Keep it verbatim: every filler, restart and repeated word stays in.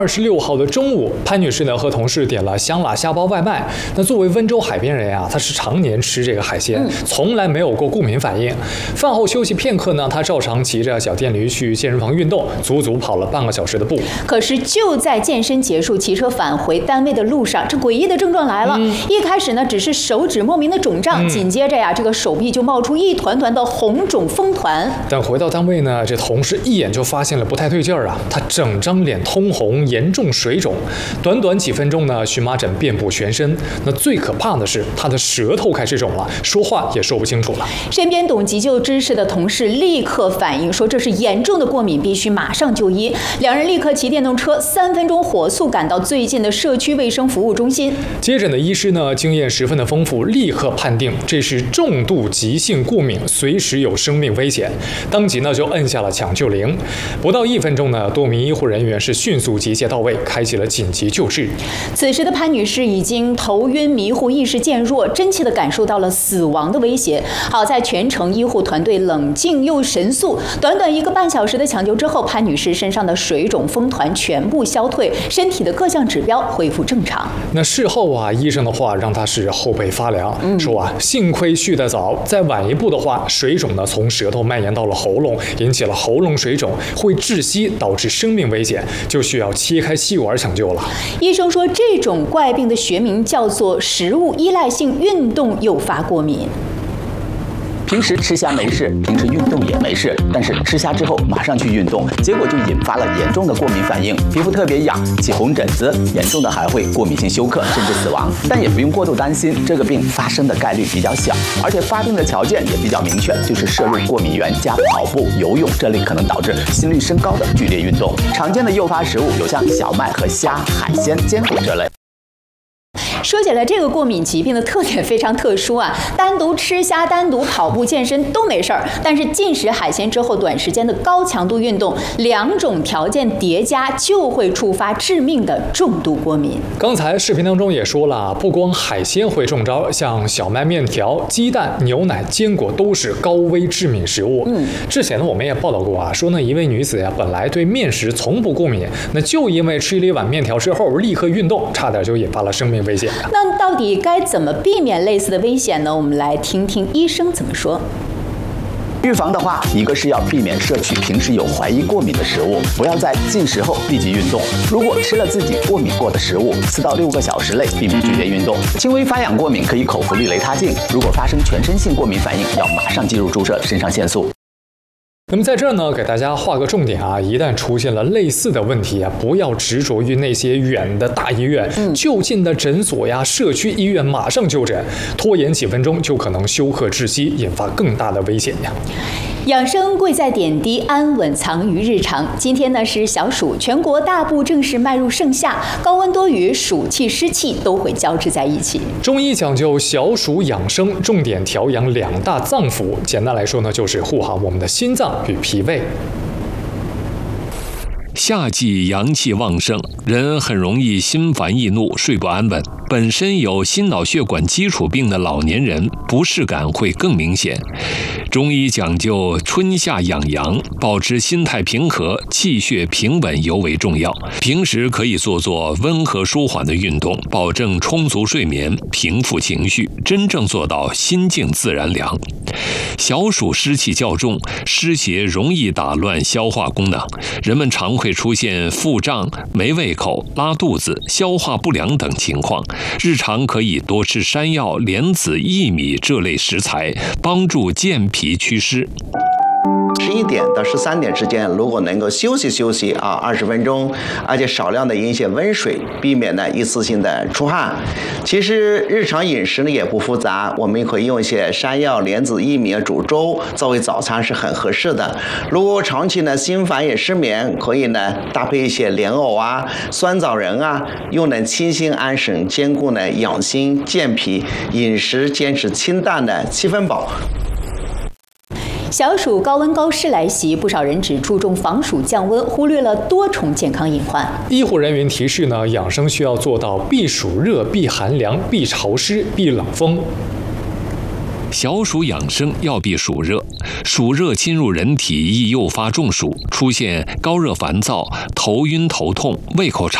二十六号的中午，潘女士呢和同事点了香辣虾包外卖。那作为温州海边人啊，她是常年吃这个海鲜，嗯、从来没有过过敏反应。饭后休息片刻呢，她照常骑着小电驴去健身房运动，足足跑了半个小时的步。 可是就在健身结束、骑车返回单位的路上，这诡异的症状来了。嗯、一开始呢，只是手指莫名的肿胀，嗯、紧接着呀，这个手臂就冒出一团团的红肿风团。 但回到单位呢，这同事一眼就发现了不太对劲儿啊，她整张脸通红。严重水肿，短短几分钟呢，荨麻疹遍布全身。那最可怕的是，他的舌头开始肿了，说话也说不清楚了。 身边懂急救知识的同事立刻反映说，这是严重的过敏，必须马上就医。两人立刻骑电动车，三分钟火速赶到最近的社区卫生服务中心。 接诊的医师呢，经验十分的丰富，立刻判定这是重度急性过敏，随时有生命危险。当即呢，就摁下了抢救铃。不到一分钟呢，多名医护人员是迅速集结到位，开启了紧急救治。 此时的潘女士已经头晕迷糊，意识渐弱，真切地感受到了死亡的威胁。好在全程医护团队冷静又神速，短短一个半小时的抢救之后，潘女士身上的水肿风团全部消退，身体的各项指标恢复正常。 那事后啊，医生的话让她是后背发凉，嗯、说啊，幸亏续得早，再晚一步的话，水肿呢从舌头蔓延到了喉咙，引起了喉咙水肿，会窒息，导致生命危险，就需要切开气管抢救了。 医生说，这种怪病的学名叫做食物依赖性运动诱发过敏。 平时吃虾没事，平时运动也没事，但是吃虾之后马上去运动，结果就引发了严重的过敏反应，皮肤特别痒，起红疹子，严重的还会过敏性休克，甚至死亡。但也不用过度担心，这个病发生的概率比较小，而且发病的条件也比较明确，就是摄入过敏源加跑步、游泳这类可能导致心率升高的剧烈运动。常见的诱发食物有像小麦和虾、海鲜、坚果这类。 说起来，这个过敏疾病的特点非常特殊啊，单独吃虾、单独跑步健身都没事儿，但是进食海鲜之后，短时间的高强度运动，两种条件叠加就会触发致命的重度过敏。 刚才视频当中也说了，不光海鲜会中招，像小麦面条、鸡蛋、牛奶、坚果都是高危致敏食物。嗯，之前呢我们也报道过啊，说呢一位女子呀，本来对面食从不过敏，那就因为吃了一碗面条之后立刻运动，差点就引发了生命危险。 那到底该怎么避免类似的危险呢？我们来听听医生怎么说。 预防的话，一个是要避免摄取平时有怀疑过敏的食物，不要在进食后立即运动。如果吃了自己过敏过的食物，四到六个小时内避免剧烈运动。轻微发痒过敏可以口服氯雷他净，如果发生全身性过敏反应，要马上进入注射肾上腺素。 那么在这儿呢，给大家画个重点啊，一旦出现了类似的问题啊，不要执着于那些远的大医院，嗯、就近的诊所呀、社区医院马上就诊，拖延几分钟就可能休克窒息，引发更大的危险呀。 养生贵在点滴，安稳藏于日常。今天呢是小暑，全国大部正式迈入盛夏，高温多雨、暑气湿气都会交织在一起。 中医讲究小暑养生，重点调养两大脏腑，简单来说呢，就是护好我们的心脏与脾胃。 夏季阳气旺盛，人很容易心烦易怒、睡不安稳。本身有心脑血管基础病的老年人，不适感会更明显。中医讲究春夏养阳，保持心态平和、气血平稳尤为重要。平时可以做做温和舒缓的运动，保证充足睡眠，平复情绪，真正做到心静自然凉。小暑湿气较重，湿邪容易打乱消化功能，人们常会出现腹胀、没胃口、拉肚子、消化不良等情况。日常可以多吃山药、莲子、薏米这类食材，帮助健脾祛湿。 十一点到十三点之间，如果能够休息休息啊，二十分钟，而且少量的饮一些温水，避免呢一次性的出汗。其实日常饮食呢也不复杂，我们可以用一些山药、莲子、薏米煮粥作为早餐是很合适的。如果长期呢心烦也失眠，可以呢搭配一些莲藕啊、酸枣仁啊，又能清心安神，兼顾呢养心健脾。饮食坚持清淡的七分饱。 小暑高温高湿来袭，不少人只注重防暑降温，忽略了多重健康隐患。 医护人员提示呢，养生需要做到避暑热、避寒凉、避潮湿、避冷风。 小暑养生要避暑热，暑热侵入人体易诱发中暑，出现高热烦躁、头晕头痛、胃口差。